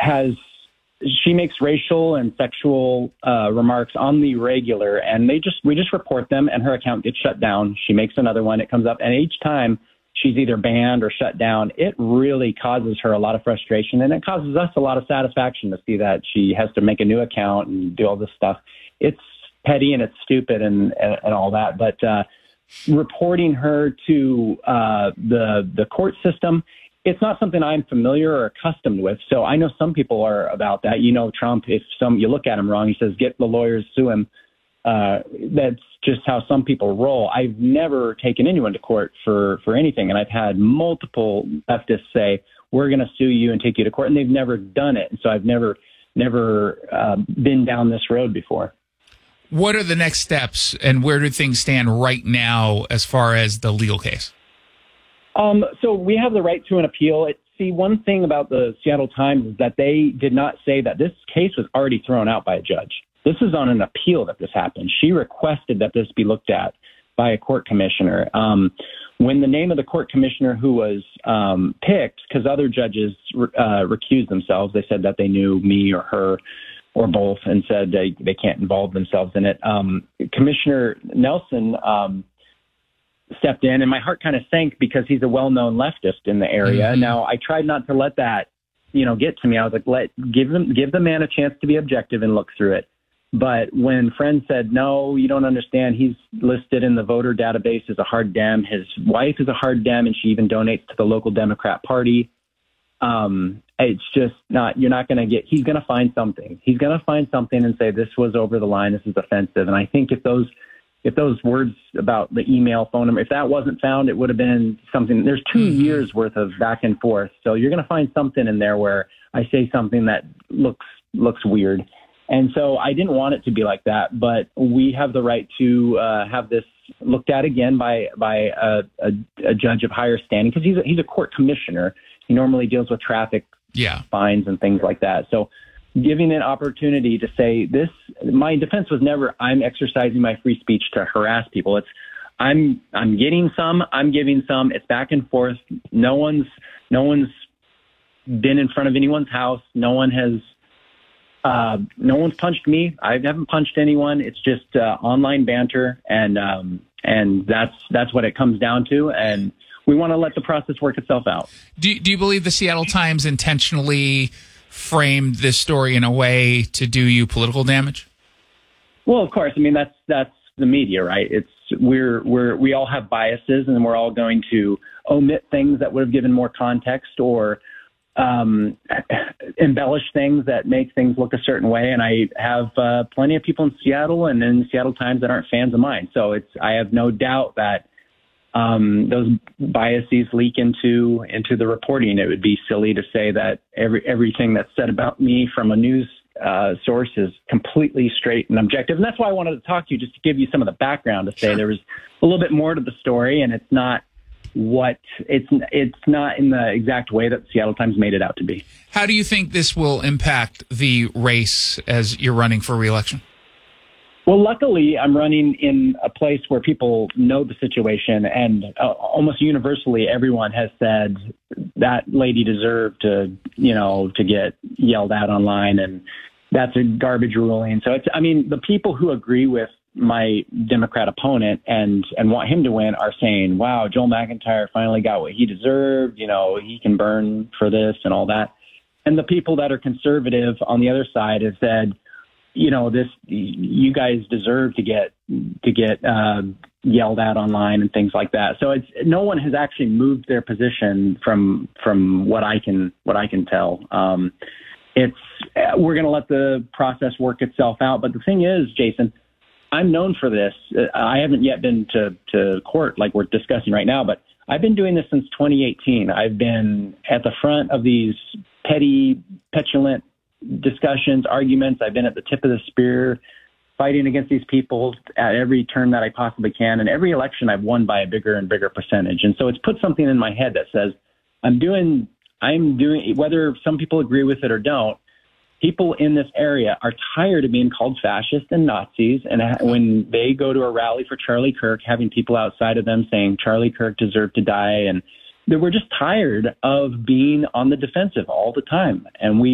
she makes racial and sexual remarks on the regular, and we just report them, and her account gets shut down. She makes another one, it comes up, and each time she's either banned or shut down. It really causes her a lot of frustration, and it causes us a lot of satisfaction to see that she has to make a new account and do all this stuff. It's petty and it's stupid and all that, but reporting her to the court system, it's not something I'm familiar or accustomed with. So I know some people are about that. You know, Trump, if you look at him wrong, he says, get the lawyers, sue him. That's just how some people roll. I've never taken anyone to court for anything. And I've had multiple leftists say, we're going to sue you and take you to court. And they've never done it. And so I've never been down this road before. What are the next steps, and where do things stand right now as far as the legal case? So we have the right to an appeal. See, one thing about the Seattle Times is that they did not say that this case was already thrown out by a judge. This is on an appeal that this happened. She requested that this be looked at by a court commissioner. When the name of the court commissioner who was picked, because other judges recused themselves, they said that they knew me or her or both and said they can't involve themselves in it. Commissioner Nelson stepped in, and my heart kind of sank because he's a well-known leftist in the area. Mm-hmm. Now, I tried not to let that, get to me. I was like, give the man a chance to be objective and look through it. But when friends said, no, you don't understand, he's listed in the voter database as a hard Dem. His wife is a hard Dem, and she even donates to the local Democrat Party. It's just not, you're not going to he's going to find something. He's going to find something and say, this was over the line, this is offensive. And I think if those words about the email, phone number, if that wasn't found, it would have been something. There's 2 years worth of back and forth. So you're going to find something in there where I say something that looks weird. And so I didn't want it to be like that, but we have the right to have this looked at again by a judge of higher standing, because he's a court commissioner. He normally deals with traffic fines and things like that. So giving an opportunity to say this, my defense was never, I'm exercising my free speech to harass people. It's, I'm getting some, I'm giving some. It's back and forth. No one's been in front of anyone's house. No one's punched me. I haven't punched anyone. It's just online banter, and that's what it comes down to. And we want to let the process work itself out. Do you believe the Seattle Times intentionally framed this story in a way to do you political damage? Well, of course. I mean, that's the media, right? It's we all have biases, and we're all going to omit things that would have given more context or embellish things that make things look a certain way. And I have plenty of people in Seattle and in the Seattle Times that aren't fans of mine. So I have no doubt that those biases leak into the reporting. It would be silly to say that everything that's said about me from a news source is completely straight and objective. And that's why I wanted to talk to you, just to give you some of the background, to say there was a little bit more to the story, and it's not not in the exact way that the Seattle Times made it out to be. How do you think this will impact the race as you're running for re-election? Well, luckily, I'm running in a place where people know the situation, and almost universally, everyone has said that lady deserved to get yelled at online, and that's a garbage ruling. So the people who agree with my Democrat opponent and want him to win are saying, wow, Joel McIntyre finally got what he deserved. He can burn for this and all that. And the people that are conservative on the other side have said, you guys deserve to get yelled at online and things like that. So no one has actually moved their position from what I can tell. We're going to let the process work itself out. But the thing is, Jason, I'm known for this. I haven't yet been to court like we're discussing right now, but I've been doing this since 2018. I've been at the front of these petty, petulant discussions, arguments. I've been at the tip of the spear fighting against these people at every turn that I possibly can. And every election I've won by a bigger and bigger percentage. And so it's put something in my head that says I'm doing, whether some people agree with it or don't, people in this area are tired of being called fascist and Nazis. And when they go to a rally for Charlie Kirk, having people outside of them saying Charlie Kirk deserved to die. And we're just tired of being on the defensive all the time. And we